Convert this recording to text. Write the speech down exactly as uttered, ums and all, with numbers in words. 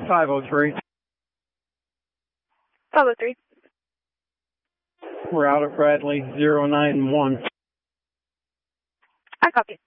five oh three. five oh three. We're out at Bradley, zero nine one. I copy.